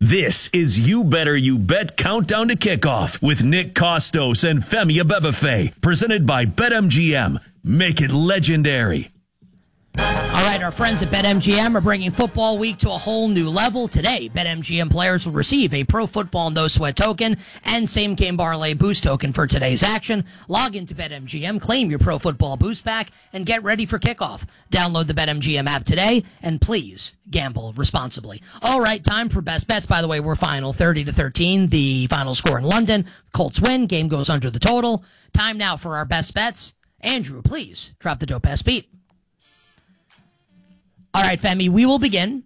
This is You Better You Bet Countdown to Kickoff with Nick Costos and Femi Abebefe, presented by BetMGM. Make it legendary. All right, our friends at BetMGM are bringing football week to a whole new level. Today, BetMGM players will receive a Pro Football No Sweat token and Same Game Parlay Boost token for today's action. Log into BetMGM, claim your Pro Football Boost pack, and get ready for kickoff. Download the BetMGM app today, and please gamble responsibly. All right, time for best bets. By the way, we're final 30-13, the final score in London. Colts win, game goes under the total. Time now for our best bets. Andrew, please drop the dope ass beat. All right, Femi, we will begin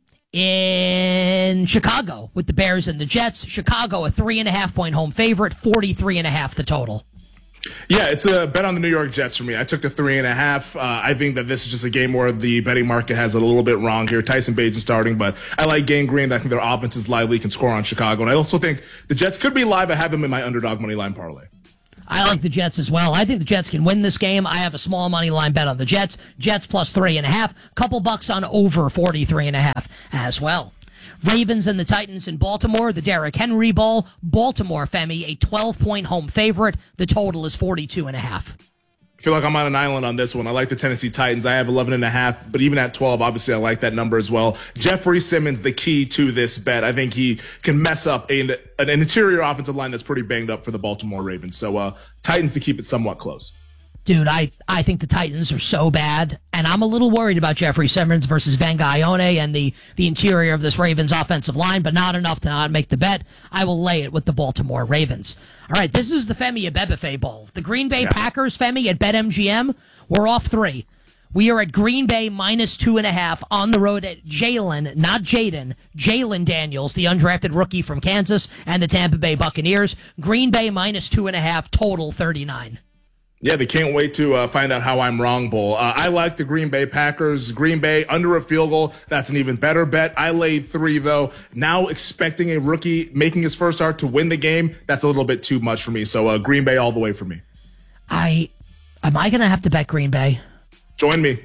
in Chicago with the Bears and the Jets. Chicago, a 3.5-point home favorite, 43.5 the total. Yeah, it's a bet on the New York Jets for me. I took the 3.5. I think that this is just a game where the betting market has it a little bit wrong here. Tyson Bagent starting, but I like Gang Green. I think their offense is lively, can score on Chicago. And I also think the Jets could be live. I have them in my underdog money line parlay. I like the Jets as well. I think the Jets can win this game. I have a small money line bet on the Jets. Jets plus 3.5. Couple bucks on over 43.5 as well. Ravens and the Titans in Baltimore. The Derrick Henry Bowl. Baltimore, Femi, a 12-point home favorite. The total is 42.5. I feel like I'm on an island on this one. I like the Tennessee Titans. I have 11.5, but even at 12, obviously I like that number as well. Jeffrey Simmons, the key to this bet. I think he can mess up an interior offensive line that's pretty banged up for the Baltimore Ravens. So Titans to keep it somewhat close. Dude, I think the Titans are so bad, and I'm a little worried about Jeffrey Simmons versus Ione and the interior of this Ravens offensive line, but not enough to not make the bet. I will lay it with the Baltimore Ravens. All right, this is the Femi Abebefe Bowl. The Green Bay Packers, Femi, at BetMGM, we're off 3. We are at Green Bay minus 2.5 on the road at Jalen, not Jaden, Jalen Daniels, the undrafted rookie from Kansas, and the Tampa Bay Buccaneers. Green Bay minus 2.5, total 39. Yeah, they can't wait to find out how I'm wrong, Bull. I like the Green Bay Packers. Green Bay under a field goal. That's an even better bet. I laid 3, though. Now expecting a rookie making his first start to win the game, that's a little bit too much for me. So Green Bay all the way for me. Am I going to have to bet Green Bay? Join me.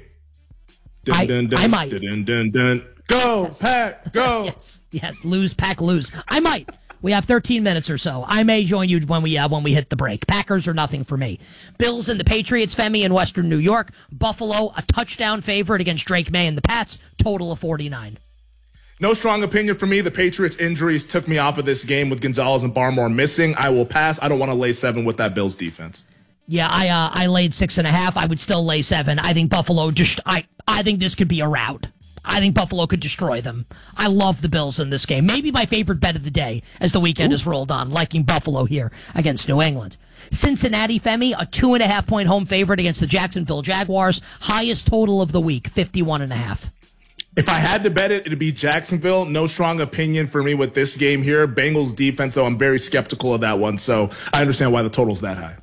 I might. Go, yes. Pack, go. yes, lose, Pack, lose. I might. We have 13 minutes or so. I may join you when we hit the break. Packers are nothing for me. Bills and the Patriots, Femi, in Western New York. Buffalo, a touchdown favorite against Drake May and the Pats. Total of 49. No strong opinion for me. The Patriots injuries took me off of this game with Gonzalez and Barmore missing. I will pass. I don't want to lay 7 with that Bills defense. Yeah, I laid 6.5. I would still lay 7. I think Buffalo I think this could be a rout. I think Buffalo could destroy them. I love the Bills in this game. Maybe my favorite bet of the day as the weekend has rolled on, liking Buffalo here against New England. Cincinnati, Femi, a 2.5-point home favorite against the Jacksonville Jaguars. Highest total of the week, 51.5. If I had to bet it, it'd be Jacksonville. No strong opinion for me with this game here. Bengals defense, though, I'm very skeptical of that one, so I understand why the total's that high.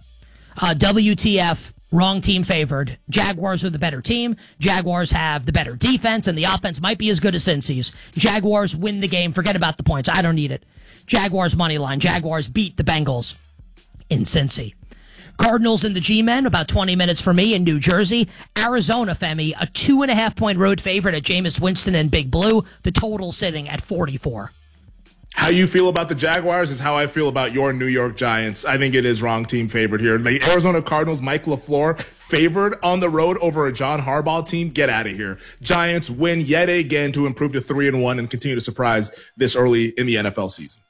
WTF. Wrong team favored. Jaguars are the better team. Jaguars have the better defense, and the offense might be as good as Cincy's. Jaguars win the game. Forget about the points. I don't need it. Jaguars money line. Jaguars beat the Bengals in Cincy. Cardinals and the G-Men, about 20 minutes for me in New Jersey. Arizona, Femi, a 2.5-point road favorite at Jameis Winston and Big Blue. The total sitting at 44. How you feel about the Jaguars is how I feel about your New York Giants. I think it is wrong team favored here. The Arizona Cardinals, Mike LaFleur, favored on the road over a John Harbaugh team. Get out of here. Giants win yet again to improve to 3-1 and continue to surprise this early in the NFL season.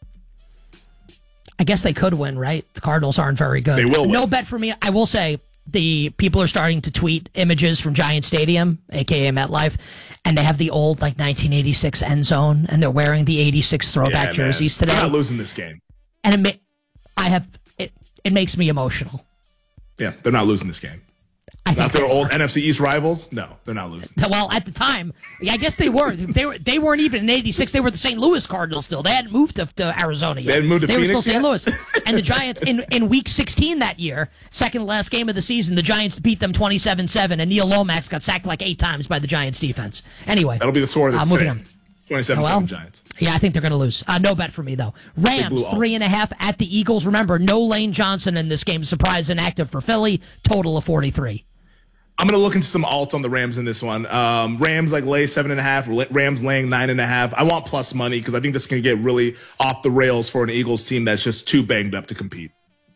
I guess they could win, right? The Cardinals aren't very good. They will win. No bet for me. I will say the people are starting to tweet images from Giant Stadium, a.k.a. MetLife, and they have the old 1986 end zone, and they're wearing the 86 throwback jerseys today. They're not losing this game. And it makes me emotional. Yeah, they're not losing this game. Not their old NFC East rivals? No, they're not losing. Well, at the time, I guess they were. They weren't even in '86. They were the St. Louis Cardinals still. They hadn't moved to Arizona yet. They hadn't moved to Phoenix They were still yet? St. Louis. And the Giants, in Week 16 that year, second to last game of the season, the Giants beat them 27-7, and Neil Lomax got sacked 8 times by the Giants defense. Anyway. That'll be the score of this moving on. 27-7 Giants. Yeah, I think they're going to lose. No bet for me, though. Rams, 3.5 at the Eagles. Remember, no Lane Johnson in this game. Surprise inactive for Philly. Total of 43. I'm going to look into some alts on the Rams in this one. Rams lay 7.5, Rams laying 9.5. I want plus money because I think this can get really off the rails for an Eagles team that's just too banged up to compete.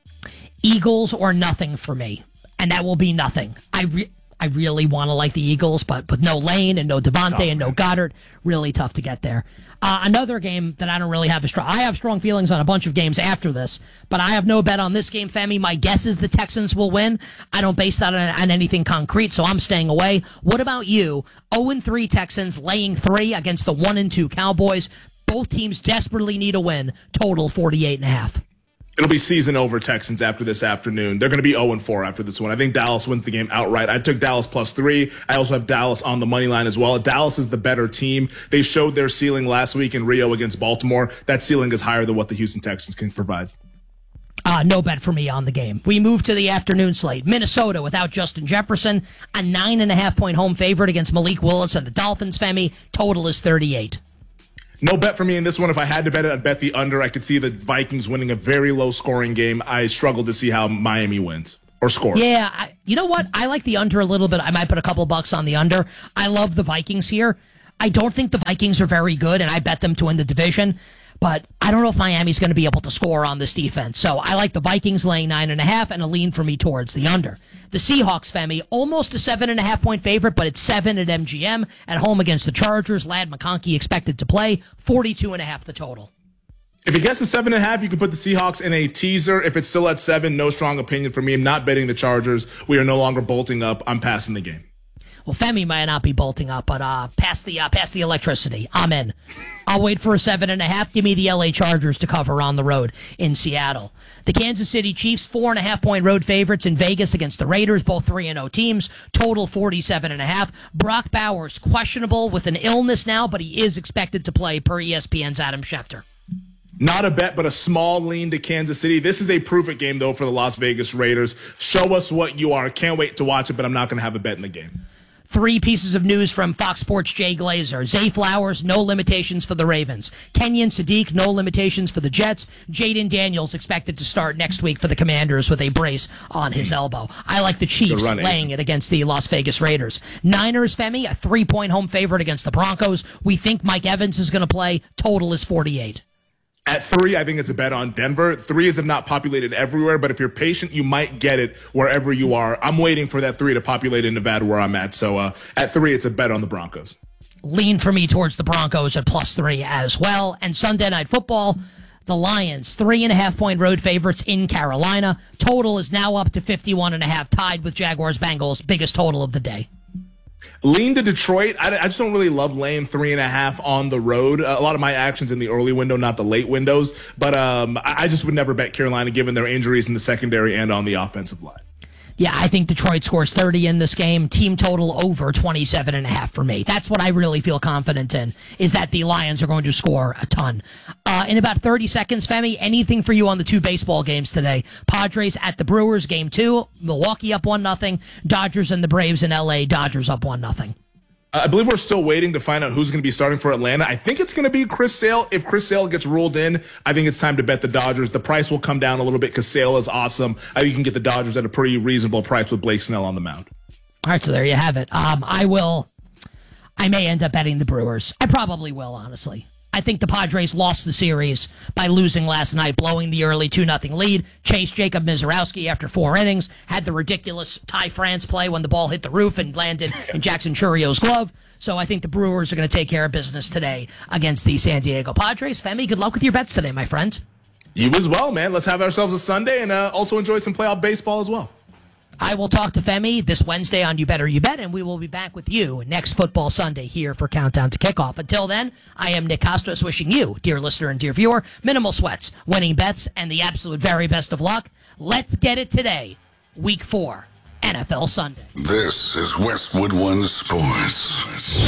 Eagles or nothing for me, and that will be nothing. I really want to like the Eagles, but with no Lane and no Devontae and no Goddard, really tough to get there. Another game that I don't really have I have strong feelings on a bunch of games after this, but I have no bet on this game, Femi. My guess is the Texans will win. I don't base that on anything concrete, so I'm staying away. What about you? 0-3 Texans laying 3 against the 1-2 Cowboys. Both teams desperately need a win. Total 48.5. It'll be season over Texans after this afternoon. They're going to be 0-4 after this one. I think Dallas wins the game outright. I took Dallas +3. I also have Dallas on the money line as well. Dallas is the better team. They showed their ceiling last week in Rio against Baltimore. That ceiling is higher than what the Houston Texans can provide. No bet for me on the game. We move to the afternoon slate. Minnesota without Justin Jefferson, a 9.5-point home favorite against Malik Willis and the Dolphins, Femi. Total is 38. No bet for me in this one. If I had to bet it, I'd bet the under. I could see the Vikings winning a very low-scoring game. I struggle to see how Miami wins or scores. Yeah, you know what? I like the under a little bit. I might put a couple bucks on the under. I love the Vikings here. I don't think the Vikings are very good, and I bet them to win the division. But I don't know if Miami's going to be able to score on this defense. So I like the Vikings laying 9.5 and a lean for me towards the under. The Seahawks, Femi, almost a 7.5-point favorite, but it's 7 at MGM at home against the Chargers. Ladd McConkey expected to play. 42.5 the total. If it gets to 7.5, you can put the Seahawks in a teaser. If it's still at 7, no strong opinion for me. I'm not betting the Chargers. We are no longer bolting up. I'm passing the game. Well, Femi might not be bolting up, but pass the electricity. I'm in. I'll wait for a 7.5. Give me the LA Chargers to cover on the road in Seattle. The Kansas City Chiefs, 4.5-point road favorites in Vegas against the Raiders, both 3-0 teams. Total 47.5. Brock Bowers, questionable with an illness now, but he is expected to play per ESPN's Adam Schefter. Not a bet, but a small lean to Kansas City. This is a prove-it game, though, for the Las Vegas Raiders. Show us what you are. Can't wait to watch it, but I'm not going to have a bet in the game. 3 pieces of news from Fox Sports' Jay Glazer. Zay Flowers, no limitations for the Ravens. Kenyon Sadiq, no limitations for the Jets. Jaden Daniels expected to start next week for the Commanders with a brace on his elbow. I like the Chiefs laying it against the Las Vegas Raiders. Niners, Femi, a 3-point home favorite against the Broncos. We think Mike Evans is going to play. Total is 48. At 3, I think it's a bet on Denver. 3 is not populated everywhere, but if you're patient, you might get it wherever you are. I'm waiting for that 3 to populate in Nevada where I'm at. So at 3, it's a bet on the Broncos. Lean for me towards the Broncos at +3 as well. And Sunday Night Football, the Lions, 3.5-point road favorites in Carolina. Total is now up to 51.5, tied with Jaguars-Bengals, biggest total of the day. Lean to Detroit. I just don't really love laying 3.5 on the road. A lot of my actions in the early window, not the late windows. But I just would never bet Carolina given their injuries in the secondary and on the offensive line. Yeah, I think Detroit scores 30 in this game. Team total over 27.5 for me. That's what I really feel confident in, is that the Lions are going to score a ton. In about 30 seconds, Femi, anything for you on the 2 baseball games today? Padres at the Brewers, game 2. Milwaukee up 1-0. Dodgers and the Braves in LA. Dodgers up 1-0. I believe we're still waiting to find out who's going to be starting for Atlanta. I think it's going to be Chris Sale. If Chris Sale gets ruled in, I think it's time to bet the Dodgers. The price will come down a little bit because Sale is awesome. I think you can get the Dodgers at a pretty reasonable price with Blake Snell on the mound. All right, so there you have it. I may end up betting the Brewers. I probably will, honestly. I think the Padres lost the series by losing last night, blowing the early 2-0 lead. Chased Jacob Mizorowski after 4 innings, had the ridiculous Ty France play when the ball hit the roof and landed in Jackson Churrio's glove. So I think the Brewers are going to take care of business today against the San Diego Padres. Femi, good luck with your bets today, my friend. You as well, man. Let's have ourselves a Sunday and also enjoy some playoff baseball as well. I will talk to Femi this Wednesday on You Better You Bet, and we will be back with you next Football Sunday here for Countdown to Kickoff. Until then, I am Nick Costos wishing you, dear listener and dear viewer, minimal sweats, winning bets, and the absolute very best of luck. Let's get it today, Week 4, NFL Sunday. This is Westwood One Sports.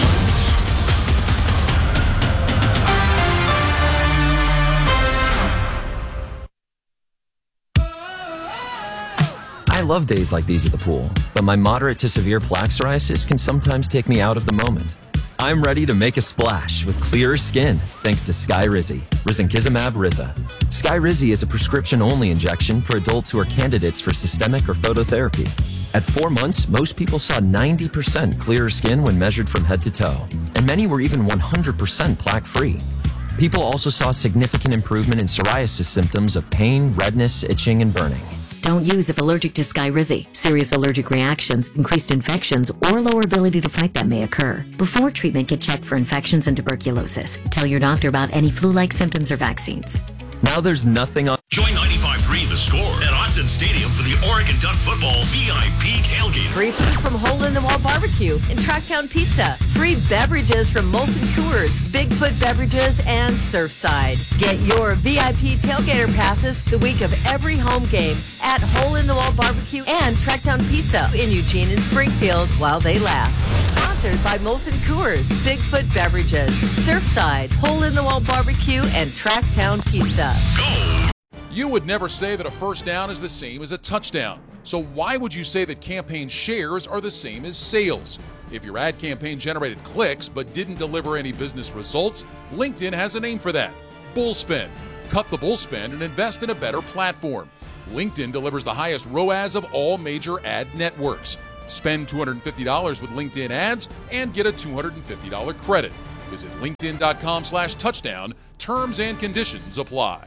I love days like these at the pool, but my moderate to severe plaque psoriasis can sometimes take me out of the moment. I'm ready to make a splash with clearer skin thanks to Skyrizi, Risankizumab Riza. Skyrizi is a prescription-only injection for adults who are candidates for systemic or phototherapy. At 4 months, most people saw 90% clearer skin when measured from head to toe, and many were even 100% plaque-free. People also saw significant improvement in psoriasis symptoms of pain, redness, itching, and burning. Don't use if allergic to Skyrizi. Serious allergic reactions, increased infections, or lower ability to fight them may occur. Before treatment, get checked for infections and tuberculosis. Tell your doctor about any flu-like symptoms or vaccines. Now there's nothing on... Join 95.3 The Score at Autzen Stadium for the Oregon Duck Football VIP Tailgate. Free food from Hole in the Wall Barbecue and Tracktown Pizza. Free beverages from Molson Coors, Bigfoot Beverages, and Surfside. Get your VIP Tailgater passes the week of every home game at Hole in the Wall Barbecue and Tracktown Pizza in Eugene and Springfield while they last. Sponsored by Molson Coors, Bigfoot Beverages, Surfside, Hole in the Wall Barbecue, and Tracktown Pizza. Go! You would never say that a first down is the same as a touchdown. So why would you say that campaign shares are the same as sales? If your ad campaign generated clicks but didn't deliver any business results, LinkedIn has a name for that: bullspend. Cut the bullspend and invest in a better platform. LinkedIn delivers the highest ROAS of all major ad networks. Spend $250 with LinkedIn ads and get a $250 credit. Visit linkedin.com/touchdown. Terms and conditions apply.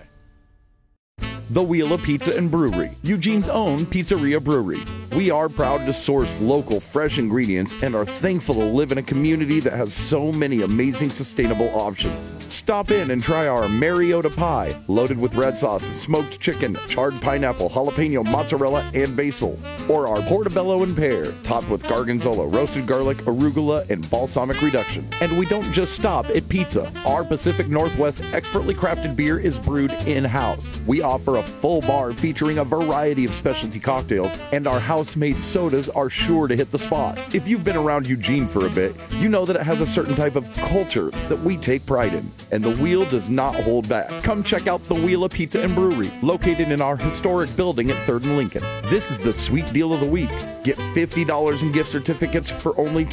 The Wheel of Pizza and Brewery, Eugene's own pizzeria brewery. We are proud to source local, fresh ingredients and are thankful to live in a community that has so many amazing sustainable options. Stop in and try our Mariota pie, loaded with red sauce, smoked chicken, charred pineapple, jalapeno, mozzarella, and basil. Or our portobello and pear, topped with gargonzola, roasted garlic, arugula, and balsamic reduction. And we don't just stop at pizza. Our Pacific Northwest expertly crafted beer is brewed in-house. We offer a full bar featuring a variety of specialty cocktails, and our house-made sodas are sure to hit the spot. If you've been around Eugene for a bit, you know that it has a certain type of culture that we take pride in, and the Wheel does not hold back. Come check out the Wheel of Pizza and Brewery, located in our historic building at 3rd and Lincoln. This is the sweet deal of the week. Get $50 in gift certificates for only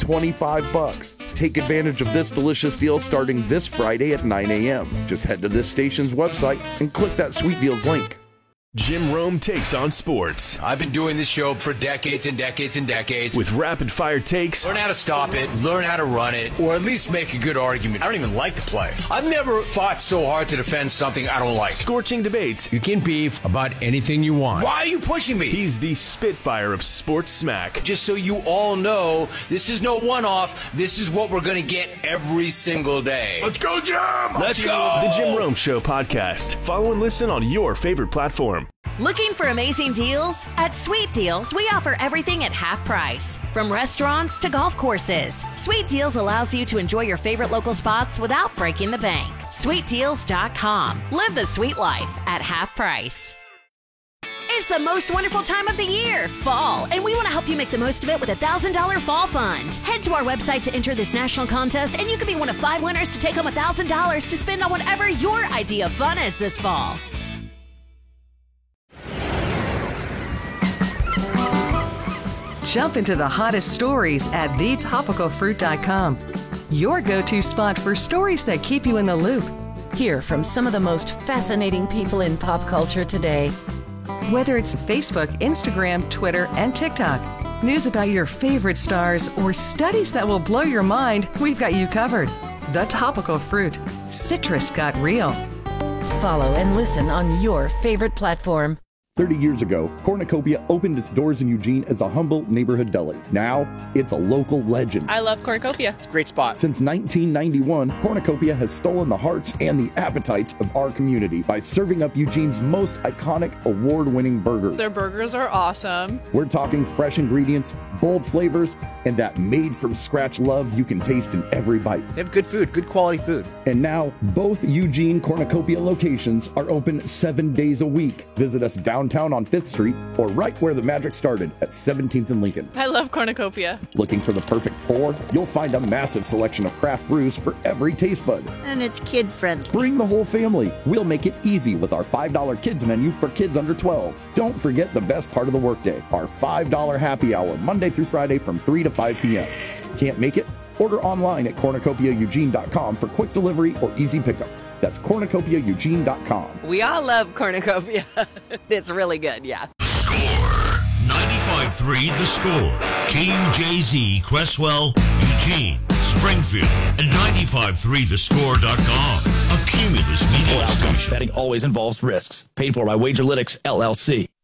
$25. Take advantage of this delicious deal starting this Friday at 9 a.m. Just head to this station's website and click that Sweet Deals link. Jim Rome takes on sports. I've been doing this show for decades and decades and decades. With rapid-fire takes. Learn how to stop it, learn how to run it, or at least make a good argument. I don't even like to play. I've never fought so hard to defend something I don't like. Scorching debates. You can beef about anything you want. Why are you pushing me? He's the Spitfire of sports smack. Just so you all know, this is no one-off. This is what we're going to get every single day. Let's go, Jim! Let's go! The Jim Rome Show podcast. Follow and listen on your favorite platform. Looking for amazing deals? At Sweet Deals, we offer everything at half price. From restaurants to golf courses, Sweet Deals allows you to enjoy your favorite local spots without breaking the bank. SweetDeals.com. Live the sweet life at half price. It's the most wonderful time of the year, fall, and we want to help you make the most of it with a $1,000 fall fund. Head to our website to enter this national contest, and you could be one of 5 winners to take home $1,000 to spend on whatever your idea of fun is this fall. Jump into the hottest stories at thetopicalfruit.com. Your go-to spot for stories that keep you in the loop. Hear from some of the most fascinating people in pop culture today. Whether it's Facebook, Instagram, Twitter, and TikTok, news about your favorite stars, or studies that will blow your mind, we've got you covered. The Topical Fruit. Citrus got real. Follow and listen on your favorite platform. 30 years ago, Cornucopia opened its doors in Eugene as a humble neighborhood deli. Now, it's a local legend. I love Cornucopia. It's a great spot. Since 1991, Cornucopia has stolen the hearts and the appetites of our community by serving up Eugene's most iconic award-winning burgers. Their burgers are awesome. We're talking fresh ingredients, bold flavors, and that made-from-scratch love you can taste in every bite. They have good food, good quality food. And now, both Eugene Cornucopia locations are open 7 days a week. Visit us downtown on 5th Street or right where the magic started at 17th and Lincoln. I love Cornucopia. Looking for the perfect pour? You'll find a massive selection of craft brews for every taste bud. And it's kid-friendly. Bring the whole family. We'll make it easy with our $5 kids menu for kids under 12. Don't forget the best part of the workday, our $5 happy hour, Monday through Friday from 3 to 5 p.m. Can't make it? Order online at cornucopiaeugene.com for quick delivery or easy pickup. That's cornucopiaeugene.com. We all love Cornucopia. It's really good, yeah. Score 95.3. 95.3 The Score, KUJZ, Cresswell, Eugene, Springfield, and 95.3thescore.com. A Cumulus Media Station. Betting always involves risks. Paid for by Wagerlytics, LLC.